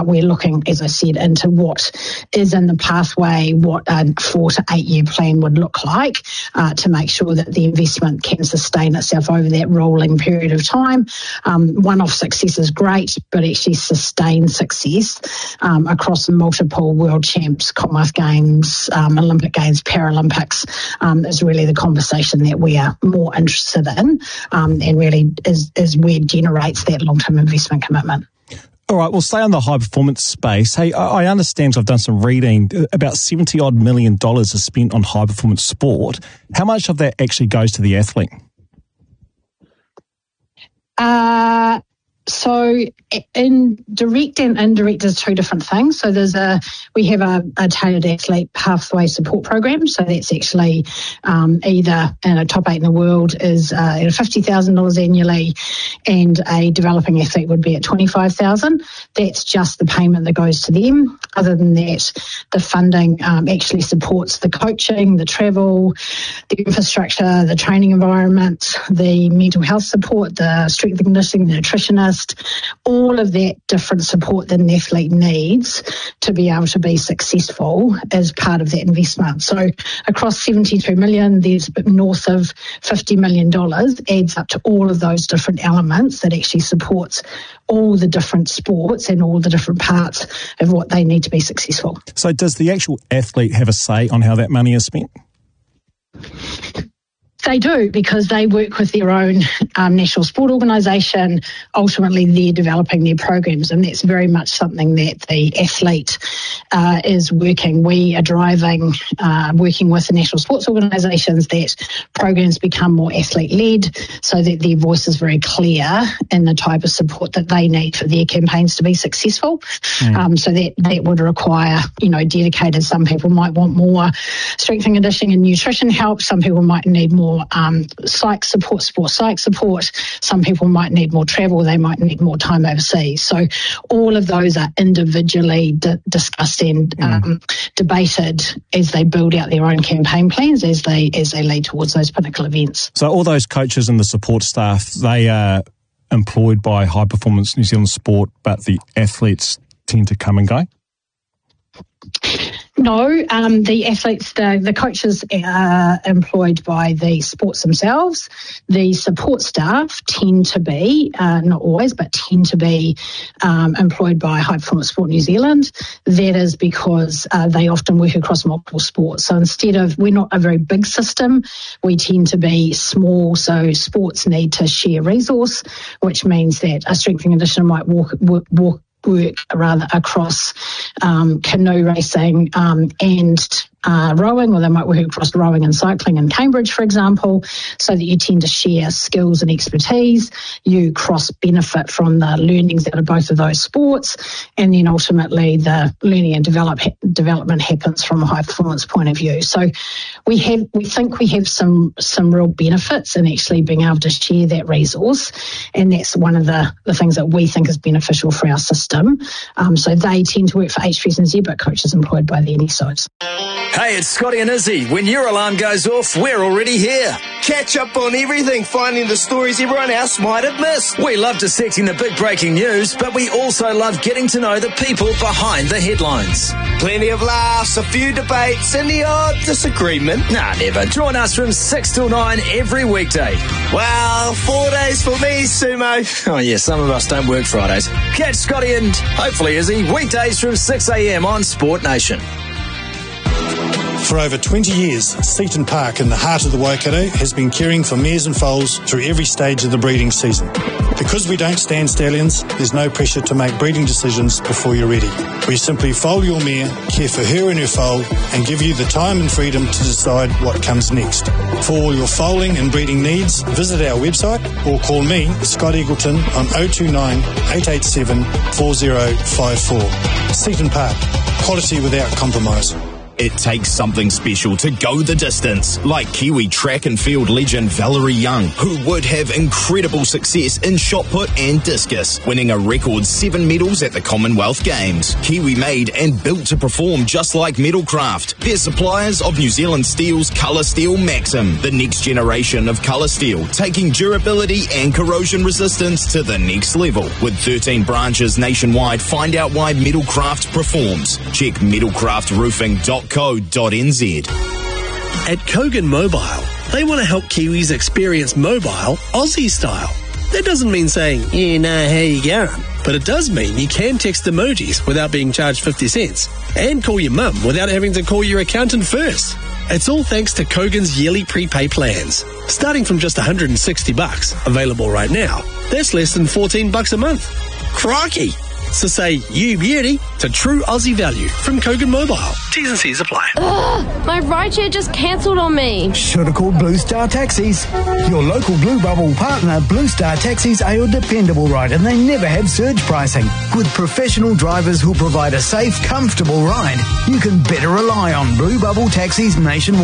we're looking, as I said, into what is in the pathway, what a 4 to 8 year plan would look like to make sure that the investment can sustain itself over that rolling period of time. One-off success is great, but actually sustained success across multiple World Champs, Commonwealth Games, Olympic Games, Paralympics is really the conversation that we are more interested in, and really is where it generates that long-term investment commitment. All right, we'll stay on the high-performance space. Hey, I understand, so I've done some reading, about $70-odd million is spent on high-performance sport. How much of that actually goes to the athlete? So in direct and indirect is two different things. So we have a tailored athlete pathway support program. So that's actually either in a top 8 in the world is at $50,000 annually, and a developing athlete would be at $25,000. That's just the payment that goes to them. Other than that, the funding actually supports the coaching, the travel, the infrastructure, the training environment, the mental health support, the strength and conditioning, the nutritionist, all of that different support that an athlete needs to be able to be successful as part of that investment. So across 72 million, there's north of $50 million adds up to all of those different elements that actually supports all the different sports and all the different parts of what they need to be successful. So does the actual athlete have a say on how that money is spent? They do, because they work with their own national sport organisation. Ultimately, they're developing their programs, and that's very much something that the athlete is working. We are driving, working with the national sports organisations, that programs become more athlete-led so that their voice is very clear in the type of support that they need for their campaigns to be successful. So that would require, dedicated. Some people might want more strength and conditioning and nutrition help. Some people might need more psych support, sports psych support. Some people might need more travel. They might need more time overseas. So all of those are individually discussed and debated as they build out their own campaign plans as they lead towards those particular events. So all those coaches and the support staff, they are employed by High Performance New Zealand Sport, but the athletes tend to come and go? No, the athletes, the coaches are employed by the sports themselves. The support staff tend to be, not always, but tend to be employed by High Performance Sport New Zealand. That is because they often work across multiple sports. So instead of, we're not a very big system, we tend to be small, so sports need to share resource, which means that a strength and conditioner might work rather across canoe racing and rowing, or they might work across rowing and cycling in Cambridge, for example, so that you tend to share skills and expertise. You cross-benefit from the learnings out of both of those sports, and then ultimately the learning and development happens from a high-performance point of view. So we think we have some real benefits in actually being able to share that resource, and that's one of the things that we think is beneficial for our system. So they tend to work for HPSNZ, but coaches employed by the NSOs. Hey, it's Scotty and Izzy. When your alarm goes off, we're already here. Catch up on everything, finding the stories everyone else might have missed. We love dissecting the big breaking news, but we also love getting to know the people behind the headlines. Plenty of laughs, a few debates, and the odd disagreement. Nah, never. Join us from 6 till 9 every weekday. Well, 4 days for me, Sumo. Oh yeah, some of us don't work Fridays. Catch Scotty and hopefully Izzy weekdays from 6 a.m. on Sport Nation. For over 20 years, Seaton Park in the heart of the Waikato has been caring for mares and foals through every stage of the breeding season. Because we don't stand stallions, there's no pressure to make breeding decisions before you're ready. We simply foal your mare, care for her and her foal, and give you the time and freedom to decide what comes next. For all your foaling and breeding needs, visit our website or call me, Scott Eagleton, on 029 887 4054. Seaton Park, quality without compromise. It takes something special to go the distance, like Kiwi track and field legend Valerie Young, who would have incredible success in shot put and discus, winning a record 7 medals at the Commonwealth Games. Kiwi made and built to perform just like Metalcraft. They're suppliers of New Zealand Steel's Colour Steel Maxim, the next generation of colour steel, taking durability and corrosion resistance to the next level. With 13 branches nationwide, find out why Metalcraft performs. Check metalcraftroofing.co.nz. At Kogan Mobile, they want to help Kiwis experience mobile Aussie style. That doesn't mean saying, yeah, nah, how you going? But it does mean you can text emojis without being charged 50 cents and call your mum without having to call your accountant first. It's all thanks to Kogan's yearly prepay plans. Starting from just $160, available right now, that's less than $14 a month. Crikey! So say you beauty to true Aussie value from Kogan Mobile. T's and C's apply. Ugh, my rideshare just cancelled on me. Should have called Blue Star Taxis. Your local Blue Bubble partner, Blue Star Taxis, are your dependable ride, and they never have surge pricing. With professional drivers who'll provide a safe, comfortable ride, you can better rely on Blue Bubble Taxis nationwide.